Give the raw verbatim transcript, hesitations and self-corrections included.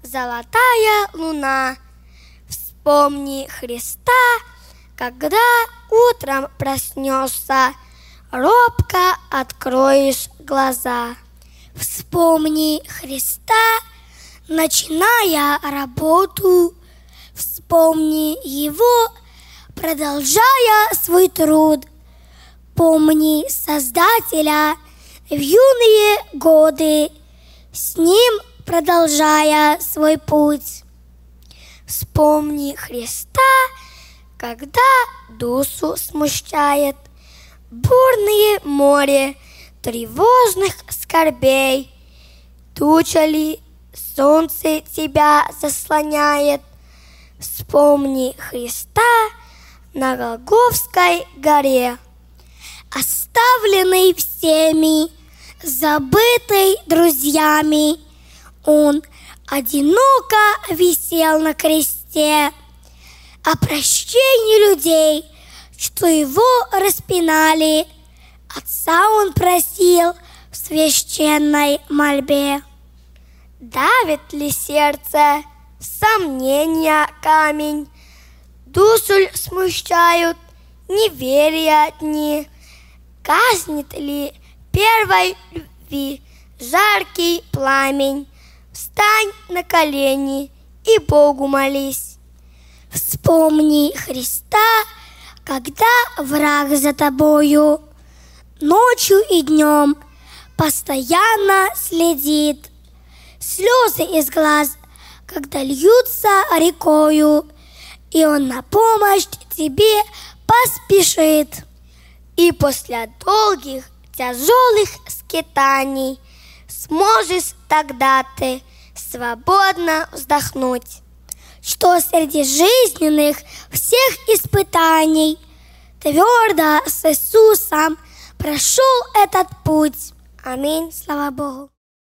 золотая луна. Вспомни Христа, когда утром проснешься, робко откроешь глаза. Вспомни Христа, начиная работу, вспомни Его, продолжая свой труд. Помни Создателя в юные годы, с Ним продолжая свой путь. Вспомни Христа, когда душу смущает бурное море тревожных скорбей. Туча ли солнце тебя заслоняет? Вспомни Христа на Голгофской горе. Оставленный всеми, забытый друзьями, Он одиноко висел на кресте. О прощении людей, что Его распинали, Отца Он просил в священной мольбе. Давит ли сердце сомнения камень? Душу смущают неверия дни? Гаснет ли первой любви жаркий пламень? Встань на колени и Богу молись. Вспомни Христа, когда враг за тобою ночью и днем постоянно следит. Слезы из глаз, когда льются рекою, и Он на помощь тебе поспешит. И после долгих тяжелых скитаний сможешь тогда ты свободно вздохнуть, что среди жизненных всех испытаний твердо с Иисусом прошел этот путь. Аминь. Слава Богу.